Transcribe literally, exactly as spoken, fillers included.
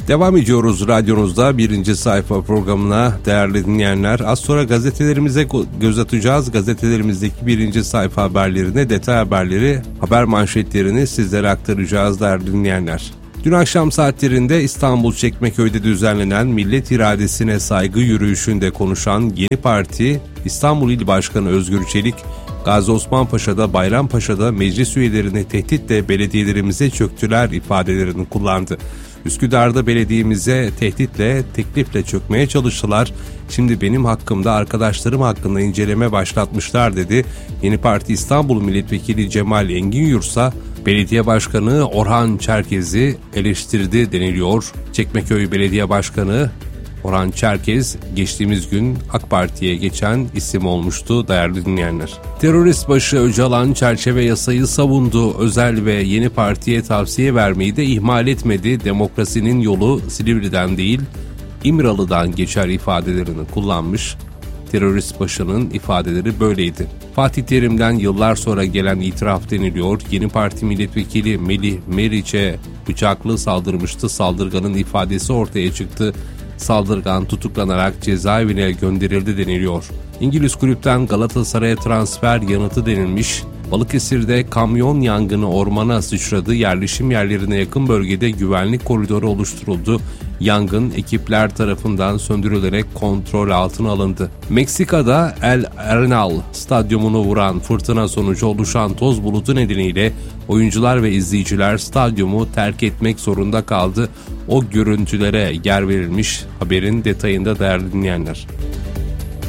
Devam ediyoruz radyonuzda birinci sayfa programına değerli dinleyenler. Az sonra gazetelerimize göz atacağız. Gazetelerimizdeki birinci sayfa haberlerini, detay haberleri, haber manşetlerini sizlere aktaracağız değerli dinleyenler. Dün akşam saatlerinde İstanbul Çekmeköy'de düzenlenen millet iradesine saygı yürüyüşünde konuşan Yeni Parti İstanbul İl Başkanı Özgür Çelik, Gazi Osman Paşa'da, Bayrampaşa'da meclis üyelerini tehditle belediyelerimize çöktüler ifadelerini kullandı. Üsküdar'da belediyemize tehditle, teklifle çökmeye çalıştılar. Şimdi benim hakkımda, arkadaşlarım hakkında inceleme başlatmışlar dedi. Yeni Parti İstanbul Milletvekili Cemal Engin Yursa, Belediye Başkanı Orhan Çerkez'i eleştirdi deniliyor. Çekmeköy Belediye Başkanı Orhan Çerkez geçtiğimiz gün AK Parti'ye geçen isim olmuştu değerli dinleyenler. Terörist başı Öcalan çerçeve yasayı savundu. Özel ve Yeni Parti'ye tavsiye vermeyi de ihmal etmedi. Demokrasinin yolu Silivri'den değil İmralı'dan geçer ifadelerini kullanmış. Terörist başının ifadeleri böyleydi. Fatih Terim'den yıllar sonra gelen itiraf deniliyor. Yeni Parti milletvekili Melih Meriç'e bıçaklı saldırmıştı. Saldırganın ifadesi ortaya çıktı. Saldırgan tutuklanarak cezaevine gönderildi deniliyor. İngiliz kulüpten Galatasaray'a transfer yanıtı denilmiş. Balıkesir'de kamyon yangını ormana sıçradı. Yerleşim yerlerine yakın bölgede güvenlik koridoru oluşturuldu. Yangın ekipler tarafından söndürülerek kontrol altına alındı. Meksika'da El Arenal stadyumunu vuran fırtına sonucu oluşan toz bulutu nedeniyle oyuncular ve izleyiciler stadyumu terk etmek zorunda kaldı. O görüntülere yer verilmiş. Haberin detayında değerli dinleyenler.